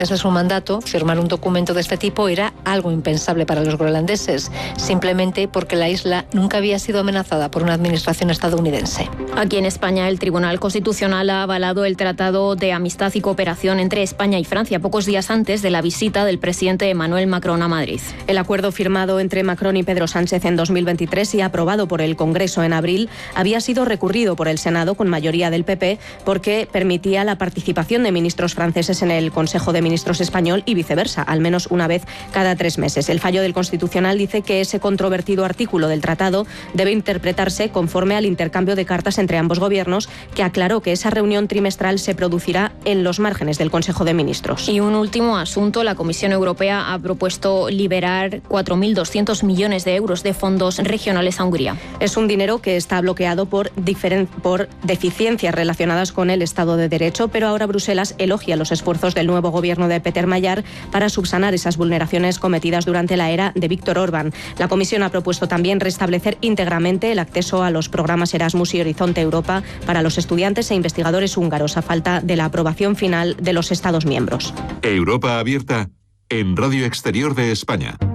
Desde su mandato, firmar un documento de este tipo era algo impensable para los groenlandeses, simplemente porque la isla nunca había sido amenazada por una administración estadounidense. Aquí en España, el Tribunal Constitucional ha avalado el Tratado de Amistad y Cooperación entre España y Francia, pocos días antes de la visita del presidente Emmanuel Macron a Madrid. El acuerdo firmado entre Macron y Pedro Sánchez en 2023 y aprobado por el Congreso en abril había sido recurrido por el Senado con mayoría del PP porque permitía la participación de ministros franceses en el Consejo de Ministros español y viceversa, al menos una vez cada 3 meses. El fallo del Constitucional dice que ese controvertido artículo del tratado debe interpretarse conforme al intercambio de cartas entre ambos gobiernos, que aclaró que esa reunión trimestral se producirá en los márgenes del Consejo de Ministros. Y un último asunto, la Comisión Europea ha propuesto liberar 4.200 millones de euros de fondos regionales a Hungría. Es un dinero que está bloqueado por deficiencias relacionadas con el Estado de Derecho, pero ahora Bruselas elogia los esfuerzos del nuevo gobierno de Peter Mayer para subsanar esas vulneraciones cometidas durante la era de Viktor Orbán. La Comisión ha propuesto también restablecer íntegramente el acceso a los programas Erasmus y Horizonte Europa para los estudiantes e investigadores húngaros, a falta de la aprobación final de los Estados miembros. Europa Abierta en Radio Exterior de España.